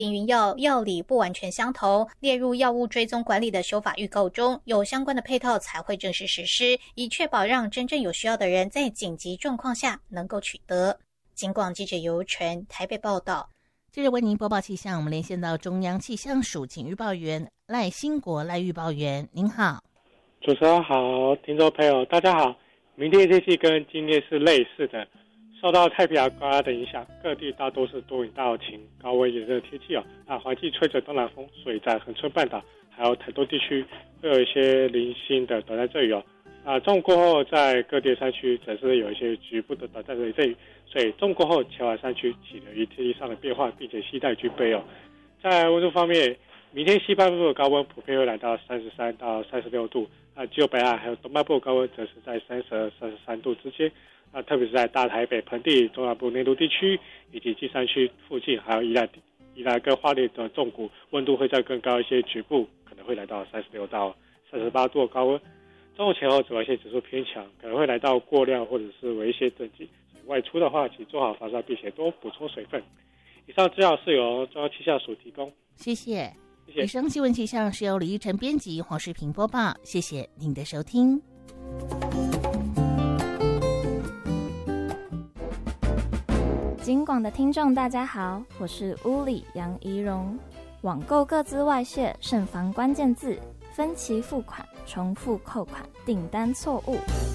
避孕药药理不完全相同，列入药物追踪管理的修法预告中，有相关的配套才会正式实施，以确保让真正有需要的人在紧急状况下能够取得。警广记者尤纯台北报道。 接着为您播报气象，我们连线到中央气象署警预报员赖兴国赖预报员，您好。 主持人好，听众朋友大家好。明天天气跟今天是类似的，受到太平洋高压的影响，各地大多是多云到晴、高温炎热的天气环境吹着东南风，所以在恒春半岛还有台东地区会有一些零星的短暂阵雨中午过后，在各地山区则是有一些局部的短暂的阵雨，所以中午过后前往山区请留意天气上的变化，并且携带军备在温度方面，明天西半部的高温普遍会来到33到36度，只有北海还有东半部的高温则是在32、33度之间。特别是在大台北盆地、中南部内陆地区以及金山区附近，还有宜兰跟花莲的重谷，温度会再更高一些，局部可能会来到36到38度的高温。中午前后紫外线指数偏强，可能会来到过量或者是危险等级。外出的话，请做好防晒，并且多补充水分。以上资料是由中央气象署提供。 谢谢。 谢谢。 以上新闻气象是由李依晨编辑，黄世平播报。谢谢您的收听。 警广的听众大家好，我是乌里杨怡蓉。网购个资外泄，慎防关键字，分期付款、重复扣款、订单错误。